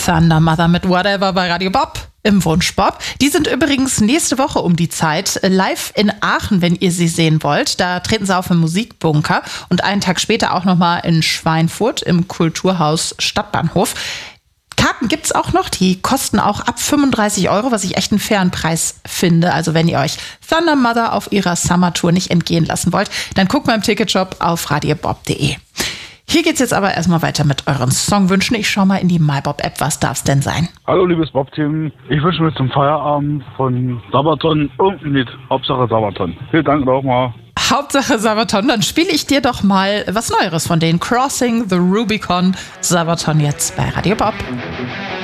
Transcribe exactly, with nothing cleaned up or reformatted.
Thunder Mother mit Whatever bei Radio Bob im Wunschbob. Die sind übrigens nächste Woche um die Zeit live in Aachen, wenn ihr sie sehen wollt. Da treten sie auf im Musikbunker und einen Tag später auch nochmal in Schweinfurt im Kulturhaus Stadtbahnhof. Karten gibt's auch noch, die kosten auch ab fünfunddreißig Euro, was ich echt einen fairen Preis finde. Also wenn ihr euch Thunder Mother auf ihrer Summer-Tour nicht entgehen lassen wollt, dann guckt mal im Ticketshop auf radiobob punkt de. Hier geht's jetzt aber erstmal weiter mit euren Songwünschen. Ich schau mal in die MyBob-App, was darf's denn sein? Hallo liebes Bob-Team, ich wünsche mir zum Feierabend von Sabaton irgendein Lied, Hauptsache Sabaton. Vielen Dank nochmal. Hauptsache Sabaton, dann spiele ich dir doch mal was Neueres von denen. Crossing the Rubicon, Sabaton jetzt bei Radio Bob.